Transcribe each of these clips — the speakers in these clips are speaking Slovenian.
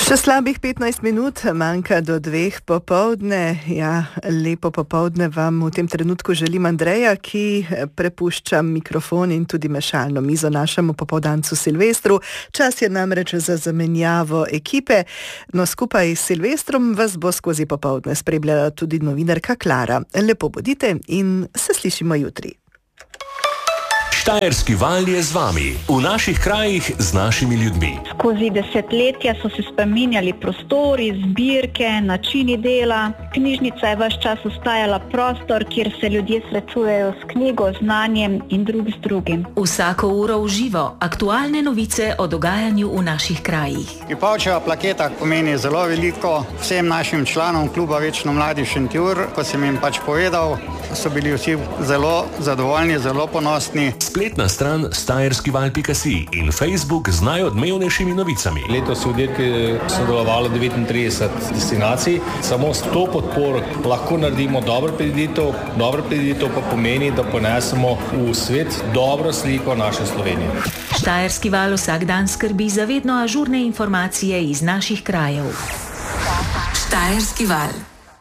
Še slabih 15 minut, manjka do 2 popoldne. Ja, lepo popoldne vam v tem trenutku želim Andreja, ki prepušča mikrofon in tudi mešalno mizo našemu popoldancu Silvestru. Čas je namreč za zamenjavo ekipe. No, skupaj s Silvestrom vas bo skozi popoldne spremljala tudi novinarka Klara. Lepo bodite in se slišimo jutri. Štajerski val je z vami, v naših krajih z našimi ljudmi. Skozi desetletja so se spreminjali prostori, zbirke, načini dela. Knjižnica je ves čas ostajala prostor, kjer se ljudje srečujejo s knjigo, znanjem in drug z drugim. Vsako uro v živo, aktualne novice o dogajanju v naših krajih. Vipavčeva plaketa pomeni zelo veliko vsem našim članom kluba Večno mladi Šentjur. Ko sem jim povedal, so bili vsi zelo zadovoljni, zelo ponosni. Spletna stran štajerskival.si in Facebook z najodmevnejšimi novicami. Letos je v dirki sodelovalo 39 destinacij. Samo s to podporo lahko naredimo dobro prireditev. Dobro prireditev pa pomeni, da ponesemo v svet dobro sliko naše Slovenije. Štajerski val vsak dan skrbi za vedno ažurne informacije iz naših krajev. Štajerski val.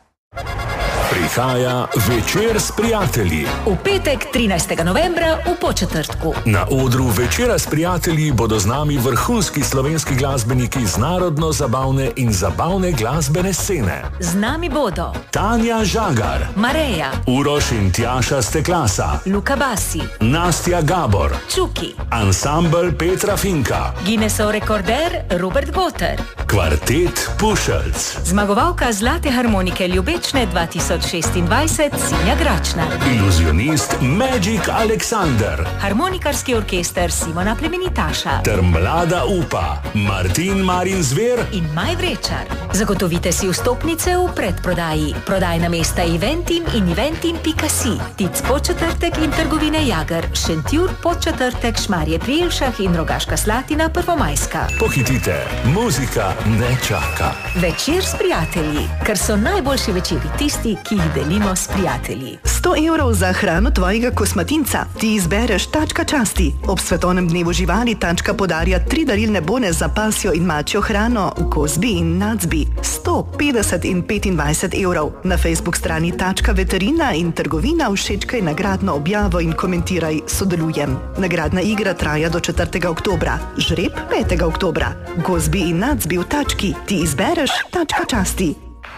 Prihaja Večer s prijatelji. V petek 13. novembra v Podčetrtku. Na odru Večera s prijatelji bodo z nami vrhunski slovenski glasbeniki z narodno-zabavne in zabavne glasbene scene. Z nami bodo Tanja Žagar, Mareja, Uroš in Tjaša Steklasa, Luka Basi, Nastja Gabor, Čuki, ansambel Petra Finka, Guinnessov rekorder Robert Goter, kvartet Pušelc, zmagovalka Zlate harmonike Ljubečne 2026 Sinja Gračna, iluzionist Magic Alexander, harmonikarski orkester Simona Plemenitaša ter mlada upa Martin Marin Zver in Maj Vrečar. Zagotovite si vstopnice v predprodaji. Prodajna mesta Eventim in eventim.si, Tic Podčetrtek in trgovine Jager, Šentjur, Podčetrtek, Šmarje pri Jelšah in Rogaška Slatina, Prvomajska. Pohitite, muzika ne čaka. Večer s prijatelji, ker so najboljši večeri tisti, ki jih delimo s prijatelji. 100 evrov za hrano tvojega kosmatinca. Ti izbereš Tačka časti. Ob svetovnem dnevu živali Tačka podarja 3 darilne bone za pasjo in mačjo hrano v Kozbi in Nacbi. 150 in 25 evrov. Na Facebook strani Tačka veterina in trgovina všečkaj nagradno objavo in komentiraj sodelujem. Nagradna igra traja do 4. oktobra. Žreb 5. oktobra. Kozbi in Nacbi v Tački. Ti izbereš Tačka časti.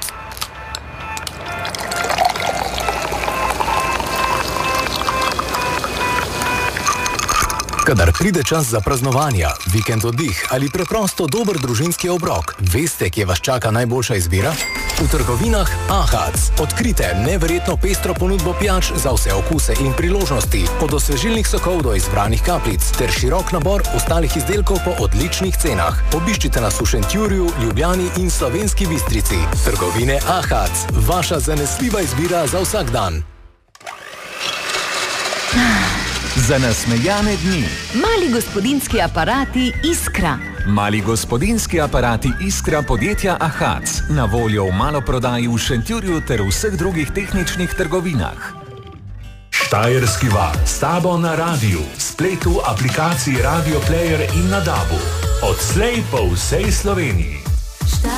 Kadar pride čas za praznovanja, vikend oddih ali preprosto dober družinski obrok, veste, kje vas čaka najboljša izbira? V trgovinah Ahac. Odkrite neverjetno pestro ponudbo pijač za vse okuse in priložnosti, od osvežilnih sokov do izbranih kapljic, ter širok nabor ostalih izdelkov po odličnih cenah. Obiščite nas v Šentjurju, Ljubljani in Slovenski Bistrici. Trgovine Ahac. Vaša zanesljiva izbira za vsak dan. Za nasmejane dni. Mali gospodinjski aparati Iskra. Mali gospodinjski aparati Iskra podjetja Ahac. Na voljo v maloprodaji v Šentjurju ter vseh drugih tehničnih trgovinah. Štajerski val s tabo na radiju, spletu, aplikaciji Radio Player in na DAB-u. Odslej po vsej Sloveniji.